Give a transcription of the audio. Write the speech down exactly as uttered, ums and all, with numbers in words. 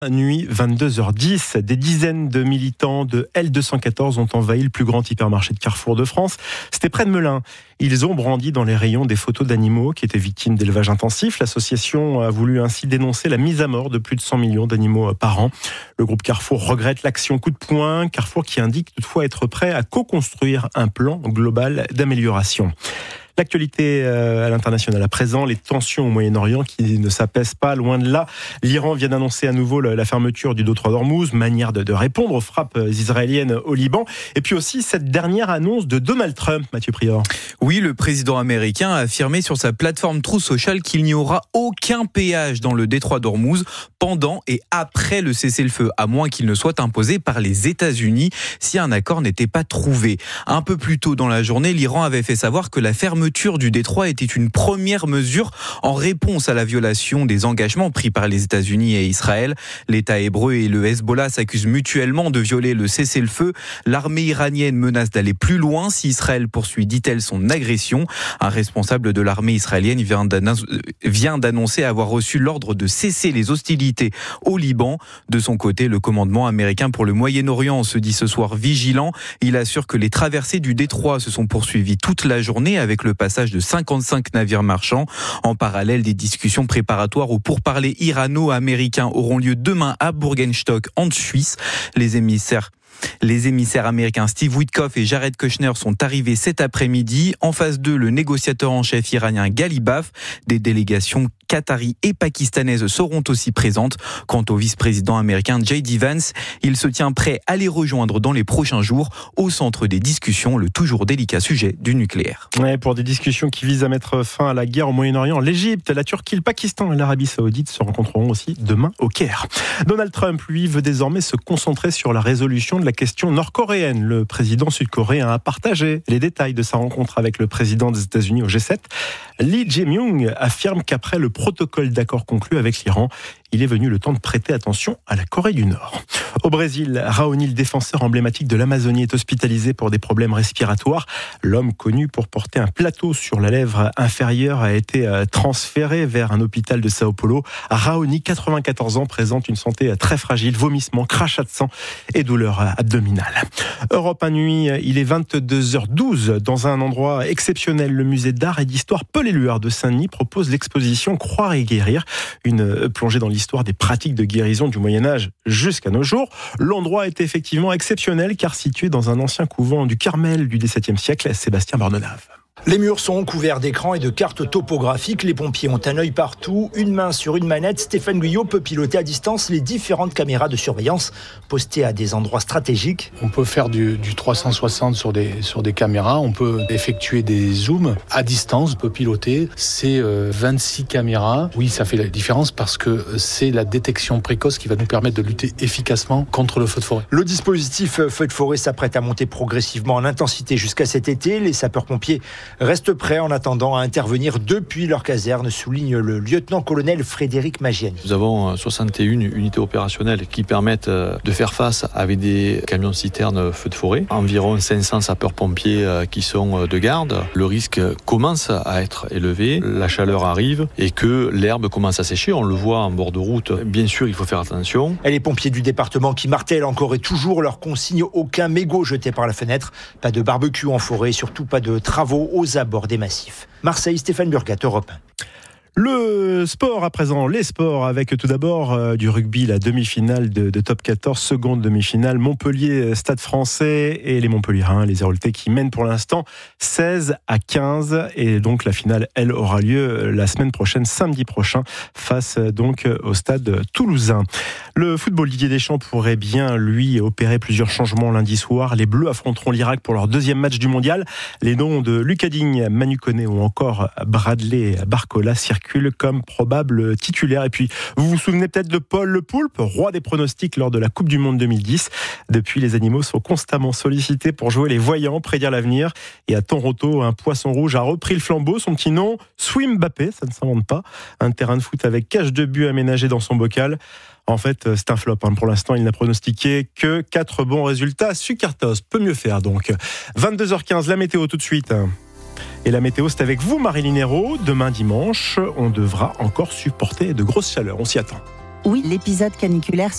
Nuit vingt-deux heures dix, des dizaines de militants de L deux cent quatorze ont envahi le plus grand hypermarché de Carrefour de France. C'était près de Melun. Ils ont brandi dans les rayons des photos d'animaux qui étaient victimes d'élevage intensif. L'association a voulu ainsi dénoncer la mise à mort de plus de cent millions d'animaux par an. Le groupe Carrefour regrette l'action coup de poing. Carrefour qui indique toutefois être prêt à co-construire un plan global d'amélioration. L'actualité à l'international à présent, les tensions au Moyen-Orient qui ne s'apaisent pas, loin de là. L'Iran vient d'annoncer à nouveau la fermeture du détroit d'Ormuz, manière de, de répondre aux frappes israéliennes au Liban. Et puis aussi cette dernière annonce de Donald Trump, Mathieu Prior. Oui, le président américain a affirmé sur sa plateforme Truth Social qu'il n'y aura aucun péage dans le détroit d'Ormuz pendant et après le cessez-le-feu, à moins qu'il ne soit imposé par les États-Unis si un accord n'était pas trouvé. Un peu plus tôt dans la journée, l'Iran avait fait savoir que la fermeture du détroit était une première mesure en réponse à la violation des engagements pris par les États-Unis et Israël. L'État hébreu et le Hezbollah s'accusent mutuellement de violer le cessez-le-feu. L'armée iranienne menace d'aller plus loin si Israël poursuit, dit-elle, son agression. Un responsable de l'armée israélienne vient d'annoncer avoir reçu l'ordre de cesser les hostilités au Liban. De son côté, le commandement américain pour le Moyen-Orient se dit ce soir vigilant. Il assure que les traversées du détroit se sont poursuivies toute la journée avec le passage de cinquante-cinq navires marchands. En parallèle, des discussions préparatoires aux pourparlers irano-américains auront lieu demain à Burgenstock, en Suisse. Les émissaires Les émissaires américains Steve Witkoff et Jared Kushner sont arrivés cet après-midi. En face d'eux, le négociateur en chef iranien Ghalibaf. Des délégations qataries et pakistanaises seront aussi présentes. Quant au vice-président américain J D Vance, il se tient prêt à les rejoindre dans les prochains jours. Au centre des discussions, le toujours délicat sujet du nucléaire. Ouais, pour des discussions qui visent à mettre fin à la guerre au Moyen-Orient, l'Égypte, la Turquie, le Pakistan et l'Arabie Saoudite se rencontreront aussi demain au Caire. Donald Trump, lui, veut désormais se concentrer sur la résolution de la question nord-coréenne. Le président sud-coréen a partagé les détails de sa rencontre avec le président des États-Unis au G sept. Lee Jae-myung affirme qu'après le protocole d'accord conclu avec l'Iran, il est venu le temps de prêter attention à la Corée du Nord. Au Brésil, Raoni, le défenseur emblématique de l'Amazonie, est hospitalisé pour des problèmes respiratoires. L'homme connu pour porter un plateau sur la lèvre inférieure a été transféré vers un hôpital de Sao Paulo. Raoni, quatre-vingt-quatorze ans, présente une santé très fragile, vomissements, crachats de sang et douleurs abdominales. Europe un nuit, il est vingt-deux heures douze. Dans un endroit exceptionnel, le musée d'art et d'histoire Paul-Éluard de Saint-Denis propose l'exposition Croire et guérir, une plongée dans l'histoire des pratiques de guérison du Moyen-Âge jusqu'à nos jours. L'endroit est effectivement exceptionnel car situé dans un ancien couvent du Carmel du dix-septième siècle. Sébastien Bornenave. Les murs sont couverts d'écrans et de cartes topographiques. Les pompiers ont un œil partout, une main sur une manette. Stéphane Guyot peut piloter à distance les différentes caméras de surveillance postées à des endroits stratégiques. On peut faire du, du trois cent soixante sur des, sur des caméras. On peut effectuer des zooms à distance. On peut piloter ces euh, vingt-six caméras. Oui, ça fait la différence parce que c'est la détection précoce qui va nous permettre de lutter efficacement contre le feu de forêt. Le dispositif feu de forêt s'apprête à monter progressivement en intensité jusqu'à cet été. Les sapeurs-pompiers restent prêts en attendant à intervenir depuis leur caserne, souligne le lieutenant-colonel Frédéric Magiani. Nous avons soixante et une unités opérationnelles qui permettent de faire face avec des camions-citernes feux de forêt. Environ cinq cents sapeurs-pompiers qui sont de garde. Le risque commence à être élevé, la chaleur arrive et que l'herbe commence à sécher. On le voit en bord de route. Bien sûr, il faut faire attention. Et les pompiers du département qui martèlent encore et toujours leur consigne: aucun mégot jeté par la fenêtre, pas de barbecue en forêt, surtout pas de travaux aux abords des massifs. Marseille, Stéphane Burgat, Europe un. Le sport à présent, les sports avec tout d'abord euh, du rugby, la demi-finale de, de top quatorze, seconde demi-finale, Montpellier, Stade Français et les Montpelliérains, les Héraultais qui mènent pour l'instant seize à quinze et donc la finale, elle, aura lieu la semaine prochaine, samedi prochain, face donc au Stade Toulousain. Le football, Didier Deschamps pourrait bien, lui, opérer plusieurs changements lundi soir. Les Bleus affronteront l'Irak pour leur deuxième match du mondial. Les noms de Lucas Digne, Manu Koné ou encore Bradley Barcola circulent comme probable titulaire. Et puis, vous vous souvenez peut-être de Paul Le Poulpe, roi des pronostics lors de la Coupe du Monde deux mille dix. Depuis, les animaux sont constamment sollicités pour jouer les voyants, prédire l'avenir. Et à Toronto, un poisson rouge a repris le flambeau. Son petit nom, Swim Mbappé, ça ne s'invente pas. Un terrain de foot avec cage de but aménagé dans son bocal. En fait, c'est un flop. Hein. Pour l'instant, il n'a pronostiqué que quatre bons résultats. Sucartos peut mieux faire donc. vingt-deux heures quinze, la météo tout de suite. Et la météo, c'est avec vous, Marilyn Hérault. Demain dimanche, on devra encore supporter de grosses chaleurs. On s'y attend. Oui, l'épisode caniculaire